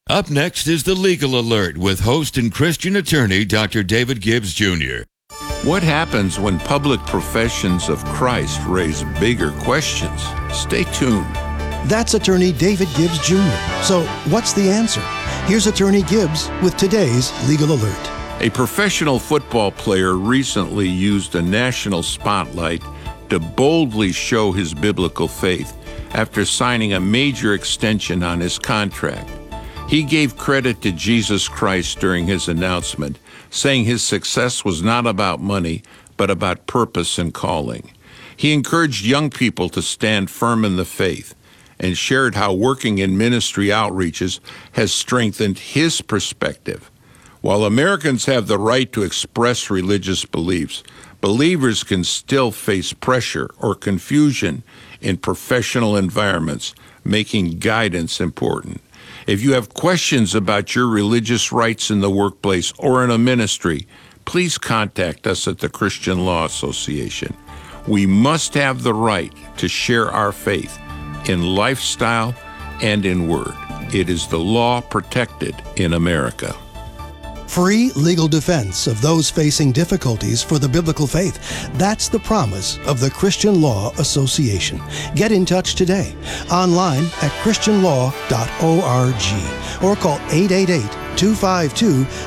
Up next is the Legal Alert with host and Christian attorney Dr. David Gibbs Jr. What happens when public professions of Christ raise bigger questions? Stay tuned. That's attorney David Gibbs Jr. So what's the answer? Here's attorney Gibbs with today's Legal Alert. A professional football player recently used a national spotlight to boldly show his biblical faith after signing a major extension on his contract. He gave credit to Jesus Christ during his announcement, saying his success was not about money, but about purpose and calling. He encouraged young people to stand firm in the faith and shared how working in ministry outreaches has strengthened his perspective. While Americans have the right to express religious beliefs, believers can still face pressure or confusion in professional environments, making guidance important. If you have questions about your religious rights in the workplace or in a ministry, please contact us at the Christian Law Association. We must have the right to share our faith in lifestyle and in word. It is the law protected in America. Free legal defense of those facing difficulties for the biblical faith. That's the promise of the Christian Law Association. Get in touch today, online at christianlaw.org, or call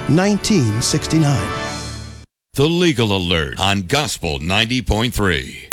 888-252-1969. The Legal Alert on Gospel 90.3.